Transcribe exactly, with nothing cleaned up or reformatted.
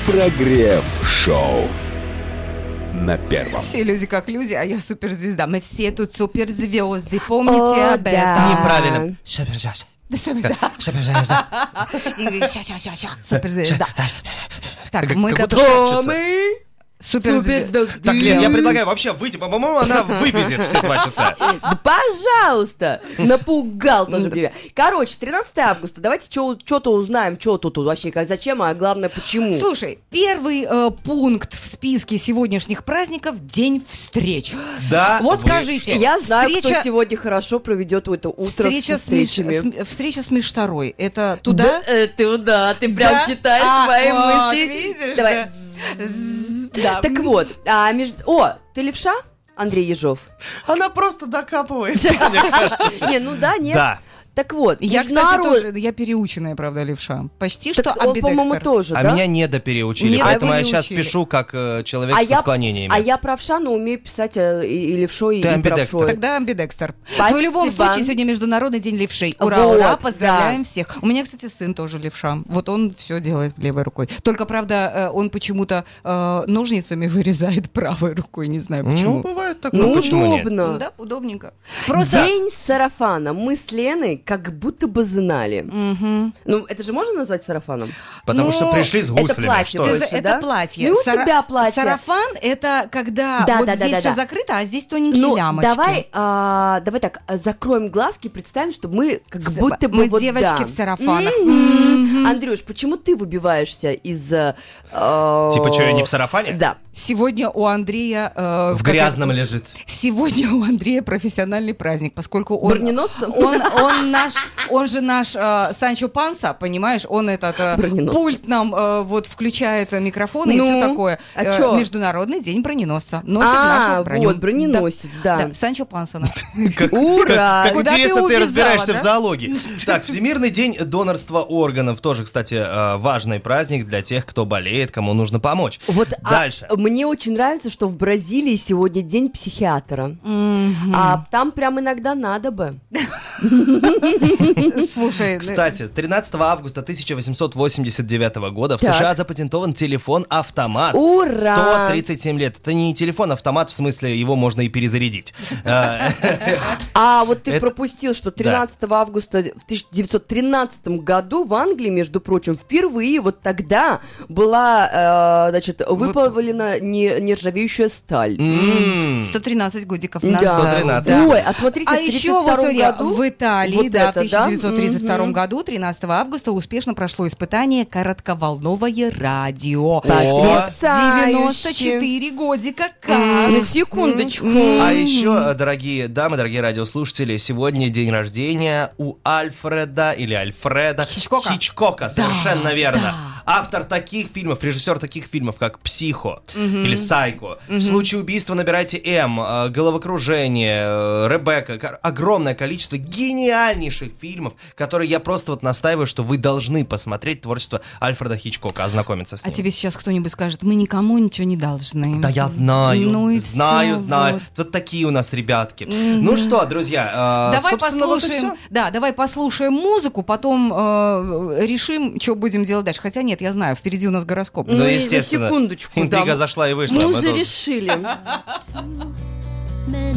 Прогрев-шоу на первом. Все люди как люди, а я суперзвезда. Мы все тут суперзвезды, помните О, об да. этом? Неправильно. Да, суперзвезда. И говорит, ща-ща-ща-ща, суперзвезда. Так, мы Как будто добро- шепчутся. мы суперзвезда. Так, Лен, я предлагаю вообще выйти. По-моему, она вывезет все два часа. Да, пожалуйста! Напугал тоже меня. Короче, тринадцатого августа. Давайте что-то узнаем, что тут вообще, как, зачем, а главное, почему. Слушай, первый э, пункт в списке сегодняшних праздников – День встреч. Да. Вот вы- скажите, Я знаю, встреча, кто сегодня хорошо проведет это утро встреча, с с Миш- встречами. с- встреча с Мишторой. Это туда? Да, э, ты, да, ты прям Да? читаешь А, мои вот, мысли. видишь, Давай. да. Да. Так вот, а между... О, ты левша, Андрей Ежов? Она просто докапывается, мне кажется. Не, ну да, нет. Да. Так вот, Я, кстати, международ- тоже, я переученная, правда, левша. Почти Так что он, амбидекстер. по-моему, тоже, А да? меня недопереучили, Не поэтому я допереучили. сейчас пишу как э, человек А с я, отклонениями. а я правша, но умею писать э, и, и левшой, Ты и амбидекстер. правшой. Тогда амбидекстер. Спасибо. В любом случае, сегодня Международный день левшей. Ура, Вот, ура, поздравляем да. всех. У меня, кстати, сын тоже левша. Вот он все делает левой рукой. Только, правда, э, он почему-то э, ножницами вырезает правой рукой. Не знаю Ну, почему. бывает такое, Ну, почему нет? удобно. Да, удобненько. Просто... День сарафана. Мы с Леной как будто бы знали. Мгм. Ну, это же можно назвать сарафаном? Потому Ну, что пришли с это гуслями. платье Что? Ты больше, за- это да? платье. Ну, у Сара- тебя платье. Сарафан — это когда Да, вот да, да, здесь да, все да. закрыто, а здесь тоненькие Ну, лямочки. давай, а, давай так, а, закроем глазки и представим, что мы как В- будто бы мы вот, девочки да. в сарафанах. М-м. Андрюш, почему ты выбиваешься из... э, э, Типа, что, я не в сарафане? Да. Сегодня у Андрея... э, В как грязном это- лежит. Сегодня у Андрея профессиональный праздник, поскольку он... Броненосцем? Он, он наш, он же наш э, Санчо Панса, понимаешь? Он этот э, Броненосца. пульт нам э, вот включает э, микрофоны и Ну, все такое. а Э, чё? Международный день броненосца. Носит А, нашу броню. вот, броненосец, да. Да, Санчо Пансона. Ура! Как Куда ты интересно ты увязала, разбираешься да? в зоологии. Так, Всемирный день донорства органов. Тоже, кстати, э, важный праздник для тех, кто болеет, кому нужно помочь. Вот, а, Дальше. мне очень нравится, что в Бразилии сегодня день психиатра. А там прям иногда надо бы. Слушай, ну, Кстати, тринадцатого августа тысяча восемьсот восемьдесят девятого года в Так. США запатентован телефон-автомат. Ура! сто тридцать семь лет. Это не телефон-автомат, в смысле его можно и перезарядить. Э, А вот ты Это- пропустил, что тринадцатого августа в тысяча девятьсот тринадцатом году в Англии, между прочим, впервые вот тогда была, э, значит, выплавлена не, нержавеющая сталь. м, сто тринадцать годиков Да. назад. сто тринадцать. Да. Ой, а смотрите, А в тридцать еще вот втором смотри, году в Италии, вот да, в это, тысяча девятьсот тридцать втором Мгм. году, тринадцатого августа, успешно прошло испытание коротковолновое радио. Потрясающе. девяносто четыре годика как. М, На секундочку. А еще, дорогие дамы, дорогие радиослушатели, сегодня день рождения у Альфреда или Альфреда Хичкока. Хичкока, совершенно Да, верно. да. Автор таких фильмов, режиссер таких фильмов, как «Психо» или «Сайко». В случае убийства набирайте «М», э, «Головокружение», э, «Ребекка». Кор- Огромное количество гениальнейших фильмов, которые я просто вот настаиваю, что вы должны посмотреть творчество Альфреда Хичкока, ознакомиться с А ним. тебе сейчас кто-нибудь скажет, мы никому ничего не должны. Да я знаю, Ну и знаю, всё, знаю. вот. Вот такие у нас ребятки. Ну что, друзья, э, Давай собственно, вот и послушаем, всё. да, давай послушаем музыку, потом э, решим, что будем делать дальше. Хотя нет, я знаю, впереди у нас гороскоп. Ну, Ну и за естественно. секундочку, Интрига да. зашла и вышла. Мы Мы уже тут- решили.